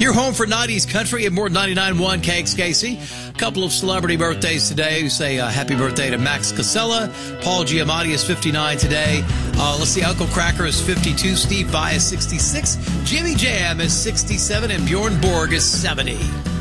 You're home for 90s country and more 99.1 KXKC. A couple of celebrity birthdays today. We say happy birthday to Max Casella. Paul Giamatti is 59 today. Let's see, Uncle Kracker is 52. Steve Vai is 66. Jimmy Jam is 67. And Bjorn Borg is 70.